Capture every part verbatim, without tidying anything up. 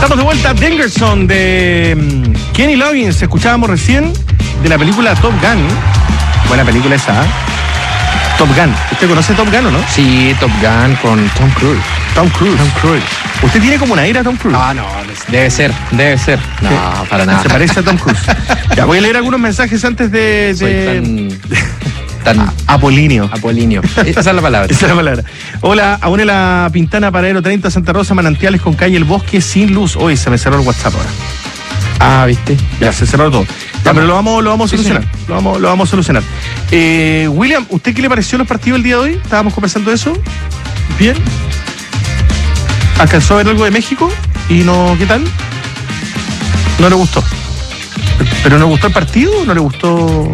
Estamos de vuelta. Dangerson de um, Kenny Loggins. Escuchábamos recién de la película Top Gun. Buena película esa, ¿eh? Top Gun. ¿Usted conoce Top Gun o no? Sí, Top Gun con Tom Cruise. Tom Cruise. Tom Cruise. ¿Usted tiene como una ira a Tom Cruise? Ah, no, debe ser, debe ser. No, ¿Sí? para nada. Se parece a Tom Cruise. Ya voy a leer algunos mensajes antes de... Soy de... tan, tan Apolíneo. apolíneo. Esa es la palabra. Esa es la palabra. Hola, aún en la Pintana Paradero treinta, Santa Rosa, Manantiales con calle El Bosque sin luz. Hoy se me cerró el WhatsApp ahora. Ah, ¿viste? Ya, se cerró todo. Ya, pero lo vamos, lo vamos a Sí, solucionar. sí. Lo vamos, lo vamos a solucionar. Eh, William, ¿usted qué le pareció los partidos del día de hoy? Estábamos conversando de eso. Bien. ¿Alcanzó a ver algo de México? ¿Y no, qué tal? ¿No le gustó? ¿Pero no le gustó el partido o no le gustó...?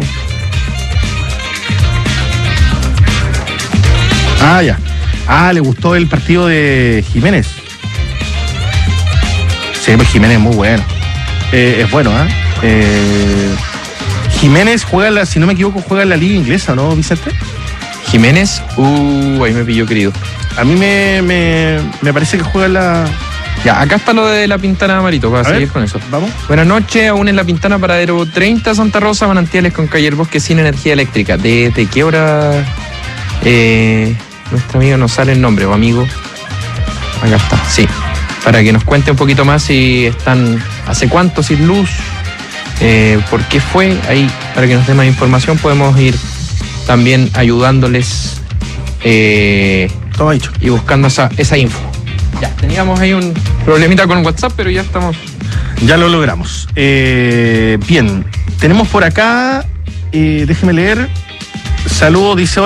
Ah, ya. Ah, le gustó el partido de Jiménez. Sí, pues Jiménez es muy bueno. Eh, es bueno, ¿eh? ¿eh? Jiménez juega, en la, si no me equivoco, juega en la liga inglesa, ¿no, Vicente? Jiménez, uh, ahí me pilló, querido. A mí me, me, me parece que juega en la... Ya, acá está lo de la Pintana, Marito, para A seguir ver, con eso. Vamos. Buenas noches, aún en la Pintana Paradero treinta, Santa Rosa, Manantiales con calle El Bosque sin energía eléctrica. ¿De qué hora eh, nuestro amigo nos sale el nombre o amigo? Acá está, sí. Para que nos cuente un poquito más si están, hace cuánto sin luz, eh, por qué fue, ahí para que nos dé más información podemos ir también ayudándoles eh, Todo dicho. y buscando esa, esa info. Ya, teníamos ahí un problemita con WhatsApp, pero ya estamos. Ya lo logramos. Eh, bien, tenemos por acá, eh, déjeme leer. Saludos, dice...